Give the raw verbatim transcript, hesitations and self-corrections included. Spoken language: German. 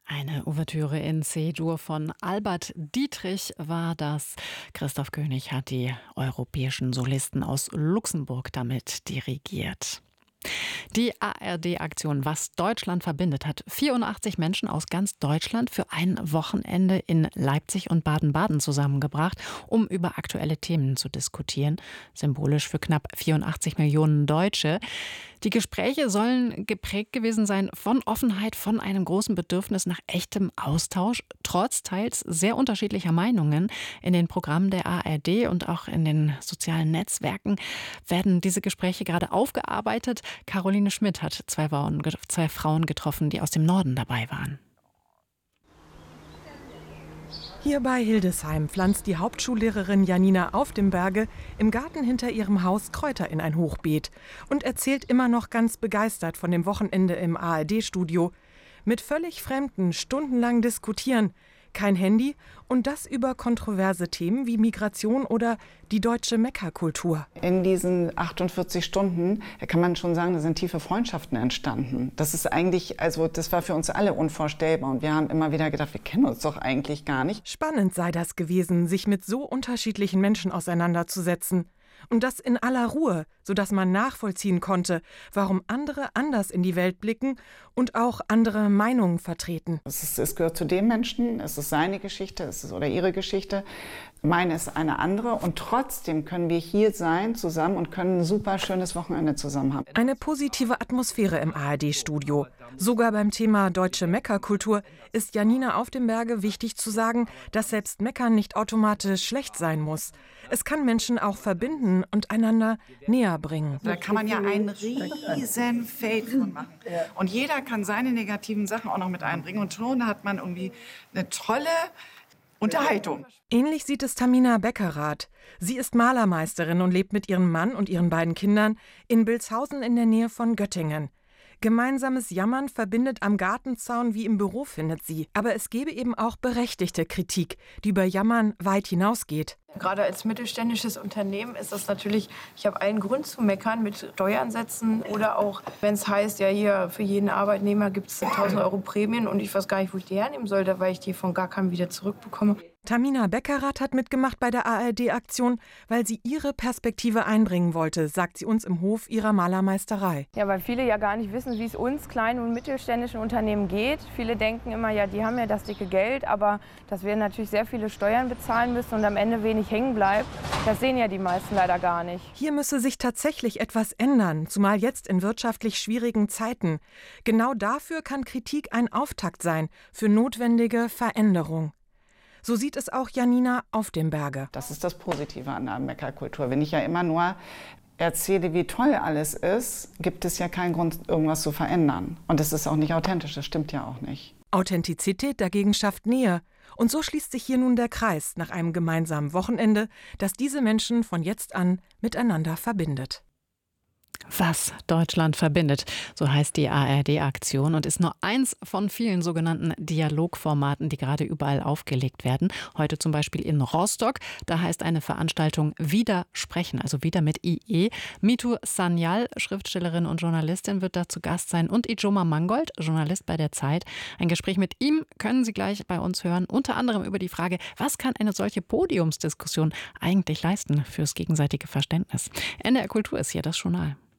Eine Ouvertüre in C-Dur von Albert Dietrich war das. Christoph König hat die europäischen Solisten aus Luxemburg damit dirigiert. Die A R D-Aktion Was Deutschland verbindet hat vierundachtzig Menschen aus ganz Deutschland für ein Wochenende in Leipzig und Baden-Baden zusammengebracht, um über aktuelle Themen zu diskutieren. Symbolisch für knapp vierundachtzig Millionen Deutsche. Die Gespräche sollen geprägt gewesen sein von Offenheit, von einem großen Bedürfnis nach echtem Austausch, trotz teils sehr unterschiedlicher Meinungen. In den Programmen der A R D und auch in den sozialen Netzwerken werden diese Gespräche gerade aufgearbeitet. Caroline Schmidt hat zwei Frauen, zwei Frauen getroffen, die aus dem Norden dabei waren. Hier bei Hildesheim pflanzt die Hauptschullehrerin Janina auf dem Berge im Garten hinter ihrem Haus Kräuter in ein Hochbeet und erzählt immer noch ganz begeistert von dem Wochenende im A R D-Studio. Mit völlig Fremden stundenlang diskutieren, kein Handy und das über kontroverse Themen wie Migration oder die deutsche Mekka-Kultur. In diesen achtundvierzig Stunden, da kann man schon sagen, da sind tiefe Freundschaften entstanden. Das ist eigentlich, also das war für uns alle unvorstellbar und wir haben immer wieder gedacht, wir kennen uns doch eigentlich gar nicht. Spannend sei das gewesen, sich mit so unterschiedlichen Menschen auseinanderzusetzen. Und das in aller Ruhe, sodass man nachvollziehen konnte, warum andere anders in die Welt blicken und auch andere Meinungen vertreten. Es, ist, es gehört zu dem Menschen, es ist seine Geschichte, es ist oder ihre Geschichte. Meine ist eine andere und trotzdem können wir hier sein zusammen und können ein super schönes Wochenende zusammen haben. Eine positive Atmosphäre im A R D-Studio. Sogar beim Thema deutsche Mekka-Kultur ist Janina auf dem Berge wichtig zu sagen, dass selbst Meckern nicht automatisch schlecht sein muss. Es kann Menschen auch verbinden und einander näher bringen. Da kann man ja ein riesen Feld von machen. Und jeder kann seine negativen Sachen auch noch mit einbringen. Und schon hat man irgendwie eine tolle Unterhaltung. Ähnlich sieht es Tamina Beckerath. Sie ist Malermeisterin und lebt mit ihrem Mann und ihren beiden Kindern in Bilshausen in der Nähe von Göttingen. Gemeinsames Jammern verbindet am Gartenzaun wie im Büro, findet sie. Aber es gebe eben auch berechtigte Kritik, die über Jammern weit hinausgeht. Gerade als mittelständisches Unternehmen ist das natürlich, ich habe allen Grund zu meckern mit Steueransätzen oder auch, wenn es heißt, ja hier für jeden Arbeitnehmer gibt es tausend Euro Prämien und ich weiß gar nicht, wo ich die hernehmen sollte, weil ich die von gar keinem wieder zurückbekomme. Tamina Beckerath hat mitgemacht bei der A R D-Aktion, weil sie ihre Perspektive einbringen wollte, sagt sie uns im Hof ihrer Malermeisterei. Ja, weil viele ja gar nicht wissen, wie es uns kleinen und mittelständischen Unternehmen geht. Viele denken immer, ja, die haben ja das dicke Geld, aber dass wir natürlich sehr viele Steuern bezahlen müssen und am Ende wenig hängen bleibt, das sehen ja die meisten leider gar nicht. Hier müsse sich tatsächlich etwas ändern, zumal jetzt in wirtschaftlich schwierigen Zeiten. Genau dafür kann Kritik ein Auftakt sein für notwendige Veränderung. So sieht es auch Janina auf dem Berge. Das ist das Positive an der Mekka-Kultur. Wenn ich ja immer nur erzähle, wie toll alles ist, gibt es ja keinen Grund, irgendwas zu verändern. Und das ist auch nicht authentisch, das stimmt ja auch nicht. Authentizität dagegen schafft Nähe. Und so schließt sich hier nun der Kreis nach einem gemeinsamen Wochenende, das diese Menschen von jetzt an miteinander verbindet. Was Deutschland verbindet, so heißt die A R D-Aktion und ist nur eins von vielen sogenannten Dialogformaten, die gerade überall aufgelegt werden. Heute zum Beispiel in Rostock, da heißt eine Veranstaltung Wieder sprechen, also wieder mit I E. Mitu Sanyal, Schriftstellerin und Journalistin, wird da zu Gast sein und Ijoma Mangold, Journalist bei der Zeit. Ein Gespräch mit ihm können Sie gleich bei uns hören, unter anderem über die Frage, was kann eine solche Podiumsdiskussion eigentlich leisten fürs gegenseitige Verständnis? N D R Kultur ist hier das Journal.